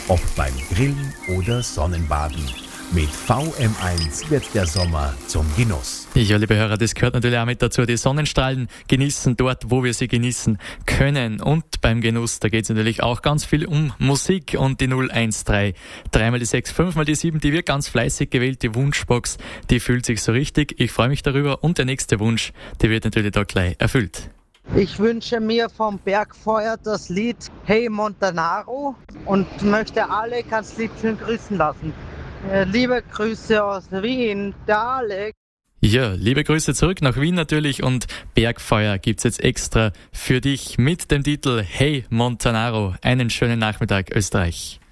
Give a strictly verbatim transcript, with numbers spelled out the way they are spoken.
Ob beim Grillen oder Sonnenbaden. Mit V M eins wird der Sommer zum Genuss. Ja, liebe Hörer, das gehört natürlich auch mit dazu. Die Sonnenstrahlen genießen dort, wo wir sie genießen können. Und beim Genuss, da geht es natürlich auch ganz viel um Musik. Und die null eins drei, dreimal die sechs, fünfmal die sieben, die wird ganz fleißig gewählt. Die Wunschbox, die fühlt sich so richtig. Ich freue mich darüber. Und der nächste Wunsch, der wird natürlich da gleich erfüllt. Ich wünsche mir vom Bergfeuer das Lied Hey Montanaro und möchte alle ganz lieb schön grüßen lassen. Liebe Grüße aus Wien, der Alex. Ja, liebe Grüße zurück nach Wien natürlich und Bergfeuer gibt's jetzt extra für dich mit dem Titel Hey Montanaro. Einen schönen Nachmittag, Österreich.